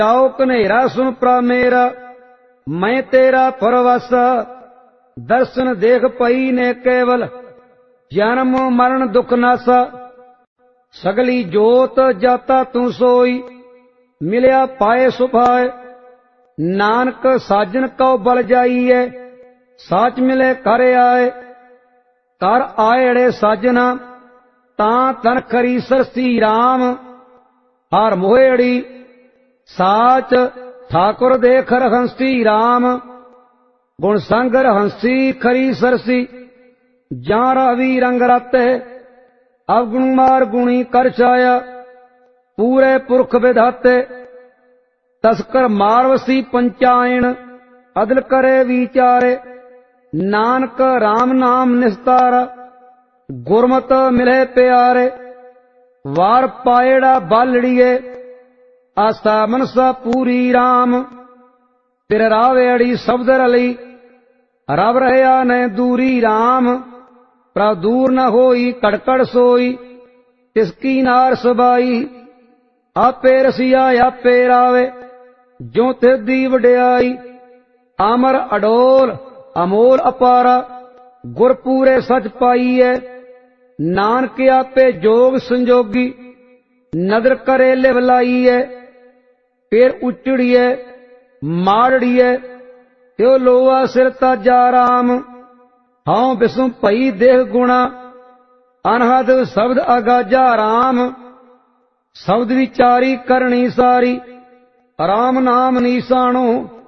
आओ कन्हेरा सुन प्रा मेरा, मैं तेरा परवासा। दर्शन देख पई ने केवल, जन्म मरण दुख नासा। सगली जोत जाता तू सोई, मिलिया पाए सुभाए। नानक साजन कौ बल जाइए, साच मिले कर आए। कर आएड़े साजना, तां तन खरी सरसी राम। हार मोहेड़ी साच ठाकुर देख हंसी राम। गुण संगर हंसी खरी सरसी, जां रवि रंग राते। अवगुण मार गुणी कर छाया, पूरे पुरख विधाते। तस्कर मारवसी पंचायन, अदल करे विचारे। नानक राम नाम निस्तारा, गुरमत मिले प्यारे। वार पाएड़ा बालड़िए, आस्था मनसा पूरी राम। तिर रावेड़ी शब्द रली, रब रहया न दूरी राम। प्रभ दूर न होई कड़कड़ सोई, तिसकी नार सबाई। आपे रसिया आपे रावे, जो तेदी वड्याई। अमर अडोल अमोल अपारा, गुर पूरे सच पाईए। नानक आपे जोग संजोगी, नदर करे लिव लाईए। फिर उचड़िए मारड़िए, त्यो लोआ सिर ताजा राम। हाँ बिसु भई देह गुणा, अनहद शब्द अगाजा राम। शब्द विचारी करनी सारी, राम नाम निशानो।